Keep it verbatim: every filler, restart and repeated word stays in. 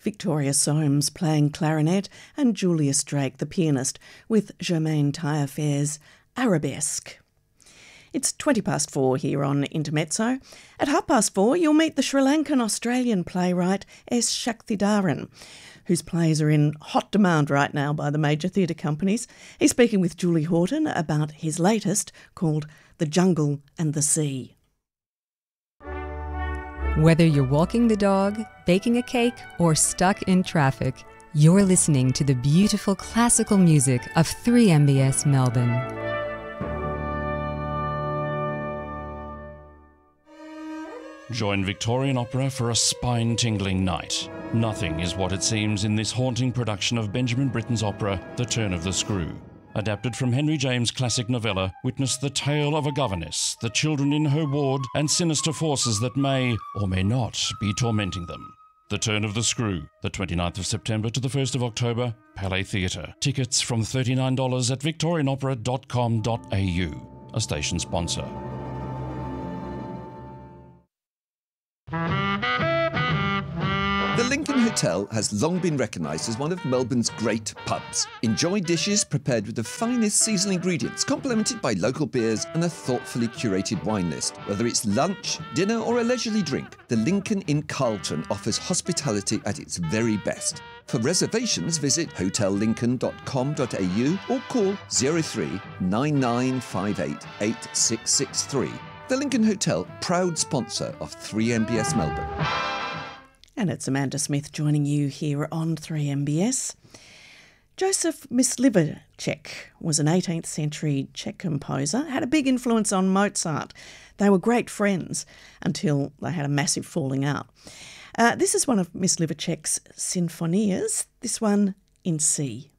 Victoria Soames playing clarinet and Julius Drake, the pianist, with Germaine Taillefer's Arabesque. It's twenty past four here on Intermezzo. At half past four, you'll meet the Sri Lankan-Australian playwright S. Shakthidharan, whose plays are in hot demand right now by the major theatre companies. He's speaking with Julie Horton about his latest, called The Jungle and the Sea. Whether you're walking the dog, baking a cake, or stuck in traffic, you're listening to the beautiful classical music of three M B S Melbourne. Join Victorian Opera for a spine-tingling night. Nothing is what it seems in this haunting production of Benjamin Britten's opera, The Turn of the Screw. Adapted from Henry James' classic novella, witness the tale of a governess, the children in her ward, and sinister forces that may, or may not, be tormenting them. The Turn of the Screw, the twenty-ninth of September to the first of October, Palais Theatre. Tickets from thirty-nine dollars at victorian opera dot com dot a u, a station sponsor. The Lincoln Hotel has long been recognised as one of Melbourne's great pubs. Enjoy dishes prepared with the finest seasonal ingredients, complemented by local beers and a thoughtfully curated wine list. Whether it's lunch, dinner or a leisurely drink, the Lincoln in Carlton offers hospitality at its very best. For reservations, visit hotel lincoln dot com dot a u or call zero three nine nine five eight eight six six three. The Lincoln Hotel, proud sponsor of three M B S Melbourne. And it's Amanda Smith joining you here on three M B S. Joseph Myslivacek was an eighteenth century Czech composer, had a big influence on Mozart. They were great friends until they had a massive falling out. Uh, this is one of Myslivacek's sinfonias, this one in C.